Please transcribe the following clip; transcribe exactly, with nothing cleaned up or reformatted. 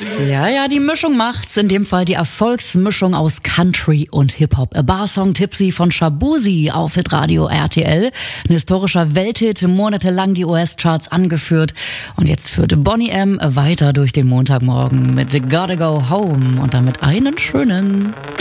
Ja, ja, die Mischung macht's. In dem Fall die Erfolgsmischung aus Country und Hip-Hop. A Barsong Tipsy von Shaboozey auf Hitradio R T L. Ein historischer Welthit, monatelang die U S-Charts angeführt. Und jetzt führt Boney M. weiter durch den Montagmorgen mit Gotta Go Home und damit einen schönen...